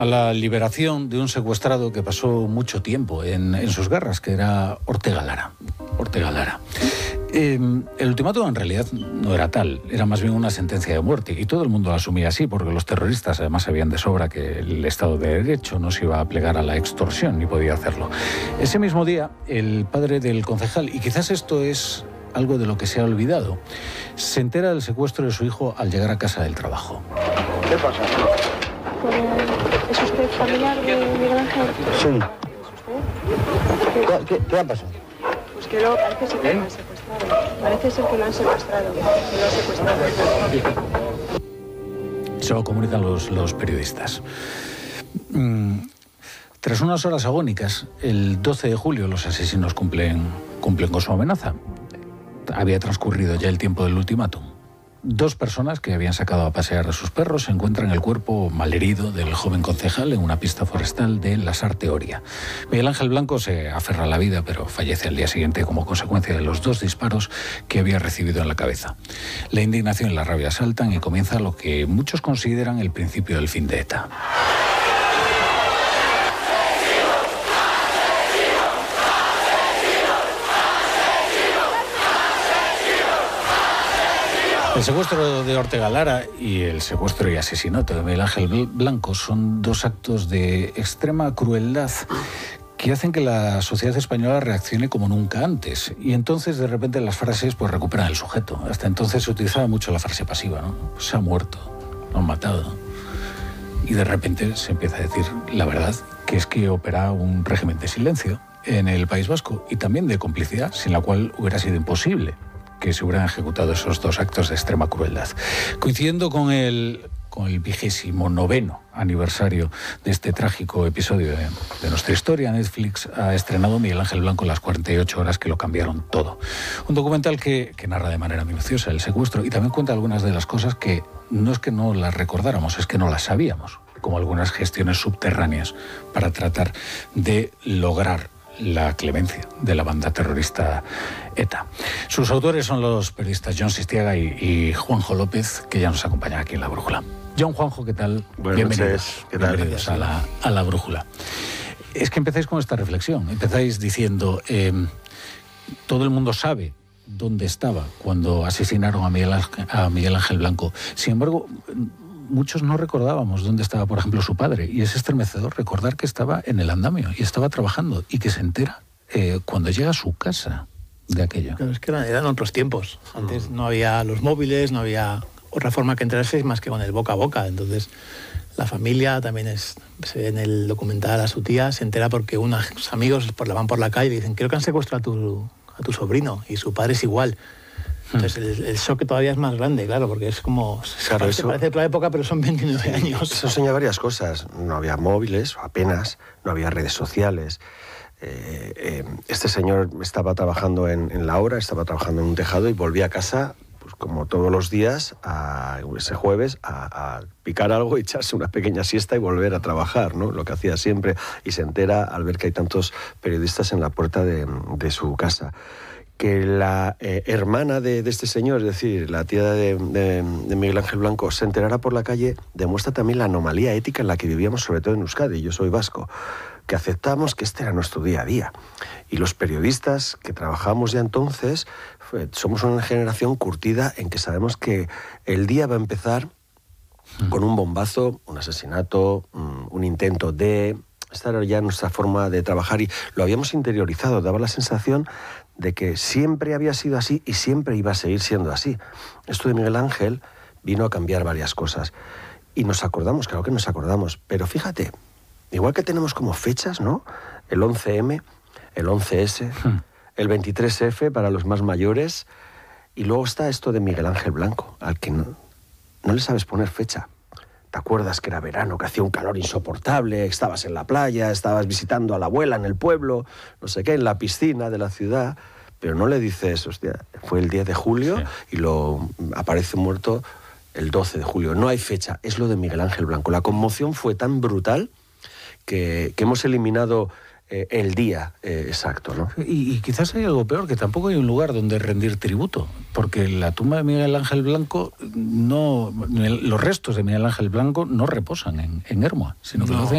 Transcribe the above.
a la liberación de un secuestrado que pasó mucho tiempo en sus garras, que era Ortega Lara. El ultimátum en realidad no era tal, era más bien una sentencia de muerte, y todo el mundo la asumía así, porque los terroristas además sabían de sobra que el Estado de Derecho no se iba a plegar a la extorsión, ni podía hacerlo. Ese mismo día, el padre del concejal, y quizás esto es algo de lo que se ha olvidado, se entera del secuestro de su hijo al llegar a casa del trabajo. ¿Qué pasa? ¿Es usted familiar de Miguel Ángel? Sí. ¿Qué ha pasado? Pues que parece ser que lo han secuestrado. Parece ser que lo han secuestrado. Se lo comunican los periodistas. Tras unas horas agónicas, el 12 de julio los asesinos cumplen con su amenaza. Había transcurrido ya el tiempo del ultimátum. 2 personas que habían sacado a pasear a sus perros encuentran el cuerpo malherido del joven concejal en una pista forestal de Lasarte Oria. Miguel Ángel Blanco se aferra a la vida, pero fallece al día siguiente como consecuencia de los 2 disparos que había recibido en la cabeza. La indignación y la rabia saltan y comienza lo que muchos consideran el principio del fin de ETA. El secuestro de Ortega Lara y el secuestro y asesinato de Miguel Ángel Blanco son 2 actos de extrema crueldad que hacen que la sociedad española reaccione como nunca antes. Y entonces, de repente, las frases pues recuperan el sujeto. Hasta entonces se utilizaba mucho la frase pasiva, ¿no? Se ha muerto, lo han matado. Y de repente se empieza a decir la verdad, que es que opera un régimen de silencio en el País Vasco y también de complicidad, sin la cual hubiera sido imposible que se hubieran ejecutado esos 2 actos de extrema crueldad. Coincidiendo con el 29º aniversario de este trágico episodio de nuestra historia, Netflix ha estrenado Miguel Ángel Blanco, las 48 horas que lo cambiaron todo. Un documental que narra de manera minuciosa el secuestro y también cuenta algunas de las cosas que no es que no las recordáramos, es que no las sabíamos, como algunas gestiones subterráneas para tratar de lograr la clemencia de la banda terrorista ETA. Sus autores son los periodistas Jon Sistiaga y Juanjo López, que ya nos acompañan aquí en La Brújula. Jon, Juanjo, ¿qué tal? Bienvenidos. ¿Qué tal? Bienvenidos a la Brújula. Es que empezáis con esta reflexión, empezáis diciendo, todo el mundo sabe dónde estaba cuando asesinaron a Miguel Ángel Blanco. Sin embargo, muchos no recordábamos dónde estaba, por ejemplo, su padre, y es estremecedor recordar que estaba en el andamio y estaba trabajando y que se entera cuando llega a su casa de aquello. Claro, es que eran otros tiempos. Antes no había los móviles, no había otra forma que enterarse más que con el boca a boca. Entonces, la familia también se ve en el documental a su tía, se entera porque unos amigos van por la calle y dicen, creo que han secuestrado a tu sobrino, y su padre es igual. Entonces el shock todavía es más grande, claro, porque es como... Claro, parece otra época, pero son 29 años. Eso enseña varias cosas. No había móviles, apenas, no había redes sociales. Este señor estaba trabajando en la obra, estaba trabajando en un tejado y volvía a casa, pues como todos los días, ese jueves, a picar algo, echarse una pequeña siesta y volver a trabajar, ¿no? Lo que hacía siempre. Y se entera al ver que hay tantos periodistas en la puerta de su casa. Que la hermana de este señor, es decir, la tía de Miguel Ángel Blanco, se enterara por la calle, demuestra también la anomalía ética en la que vivíamos, sobre todo en Euskadi. Yo soy vasco, que aceptamos que este era nuestro día a día. Y los periodistas que trabajamos ya entonces, somos una generación curtida en que sabemos que el día va a empezar con un bombazo, un asesinato, un intento de... Esta era ya nuestra forma de trabajar y lo habíamos interiorizado, daba la sensación de que siempre había sido así y siempre iba a seguir siendo así. Esto de Miguel Ángel vino a cambiar varias cosas. Y nos acordamos, claro que nos acordamos, pero fíjate, igual que tenemos como fechas, ¿no? El 11M, el 11S, el 23F para los más mayores, y luego está esto de Miguel Ángel Blanco, al que no le sabes poner fecha. ¿Te acuerdas que era verano, que hacía un calor insoportable, estabas en la playa, estabas visitando a la abuela en el pueblo, no sé qué, en la piscina de la ciudad, pero no le dices, hostia, fue el 10 de julio sí, y aparece muerto el 12 de julio. No hay fecha, es lo de Miguel Ángel Blanco. La conmoción fue tan brutal que hemos eliminado el día exacto, ¿no? Y quizás hay algo peor, que tampoco hay un lugar donde rendir tributo, porque la tumba de Miguel Ángel Blanco, los restos de Miguel Ángel Blanco no reposan en Ermua, sino que lo hacen